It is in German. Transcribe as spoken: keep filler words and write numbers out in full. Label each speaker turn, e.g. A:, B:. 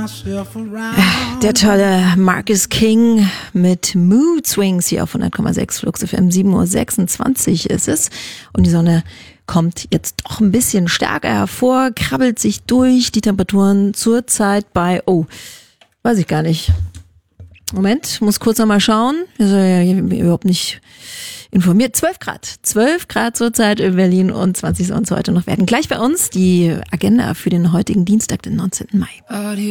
A: Der tolle Marcus King mit Mood Swings hier auf hundert Komma sechs Flux F M. sieben Uhr sechsundzwanzig ist es und die Sonne kommt jetzt doch ein bisschen stärker hervor, krabbelt sich durch. Die Temperaturen zurzeit bei, oh, weiß ich gar nicht. Moment, muss kurz noch mal schauen. Ich bin ja überhaupt nicht informiert. zwölf Grad. zwölf Grad zurzeit in Berlin und zwanzig soll es heute noch werden. Gleich bei uns die Agenda für den heutigen Dienstag, den neunzehnten Mai.